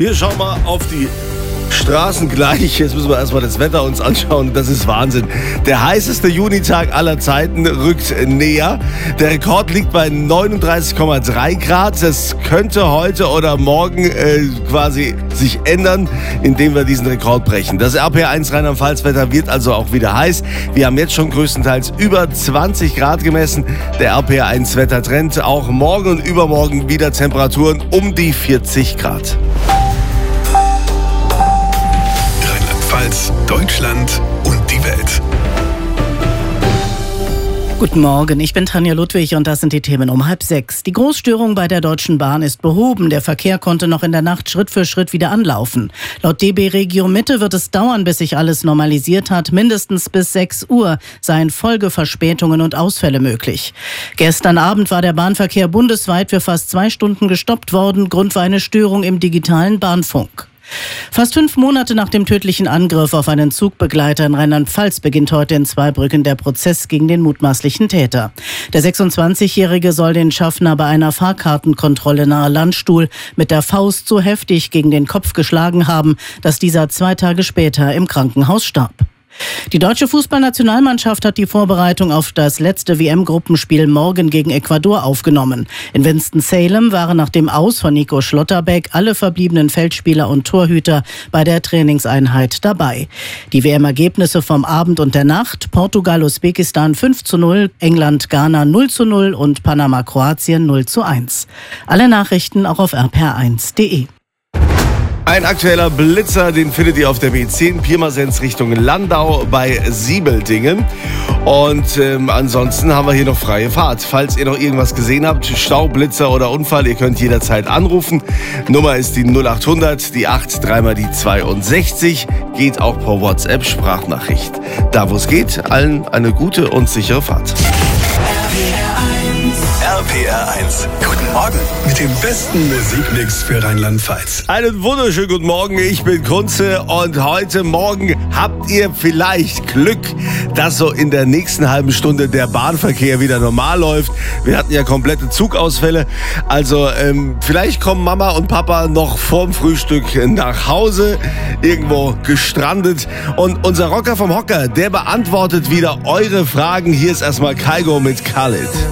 Wir schauen mal auf die Straßen gleich. Jetzt müssen wir erstmal das Wetter uns anschauen. Das ist Wahnsinn. Der heißeste Junitag aller Zeiten rückt näher. Der Rekord liegt bei 39,3 Grad. Das könnte heute oder morgen quasi sich ändern, indem wir diesen Rekord brechen. Das RPR1 Rheinland-Pfalz-Wetter wird also auch wieder heiß. Wir haben jetzt schon größtenteils über 20 Grad gemessen. Der RPR1 Wettertrend auch morgen und übermorgen wieder Temperaturen um die 40 Grad. Deutschland und die Welt. Guten Morgen, ich bin Tanja Ludwig und das sind die Themen um 5:30. Die Großstörung bei der Deutschen Bahn ist behoben. Der Verkehr konnte noch in der Nacht Schritt für Schritt wieder anlaufen. Laut DB Regio Mitte wird es dauern, bis sich alles normalisiert hat. Mindestens bis 6 Uhr seien Folgeverspätungen und Ausfälle möglich. Gestern Abend war der Bahnverkehr bundesweit für fast 2 Stunden gestoppt worden. Grund war eine Störung im digitalen Bahnfunk. Fast 5 Monate nach dem tödlichen Angriff auf einen Zugbegleiter in Rheinland-Pfalz beginnt heute in Zweibrücken der Prozess gegen den mutmaßlichen Täter. Der 26-Jährige soll den Schaffner bei einer Fahrkartenkontrolle nahe Landstuhl mit der Faust so heftig gegen den Kopf geschlagen haben, dass dieser 2 Tage später im Krankenhaus starb. Die deutsche Fußballnationalmannschaft hat die Vorbereitung auf das letzte WM-Gruppenspiel morgen gegen Ecuador aufgenommen. In Winston-Salem waren nach dem Aus von Nico Schlotterbeck alle verbliebenen Feldspieler und Torhüter bei der Trainingseinheit dabei. Die WM-Ergebnisse vom Abend und der Nacht: Portugal-Usbekistan 5:0, England-Ghana 0:0 und Panama-Kroatien 0:1. Alle Nachrichten auch auf rpr1.de. Ein aktueller Blitzer, den findet ihr auf der B10 Pirmasens Richtung Landau bei Siebeldingen. Und ansonsten haben wir hier noch freie Fahrt. Falls ihr noch irgendwas gesehen habt, Stau, Blitzer oder Unfall, ihr könnt jederzeit anrufen. Nummer ist die 0800, die 8, dreimal die 62. Geht auch per WhatsApp Sprachnachricht. Da wo es geht, allen eine gute und sichere Fahrt. RPR1. Guten Morgen mit dem besten Musikmix für Rheinland-Pfalz. Einen wunderschönen guten Morgen, ich bin Kunze und heute Morgen habt ihr vielleicht Glück, dass so in der nächsten halben Stunde der Bahnverkehr wieder normal läuft. Wir hatten ja komplette Zugausfälle, also vielleicht kommen Mama und Papa noch vorm Frühstück nach Hause, irgendwo gestrandet. Und unser Rocker vom Hocker, der beantwortet wieder eure Fragen. Hier ist erstmal Kygo mit Khalid.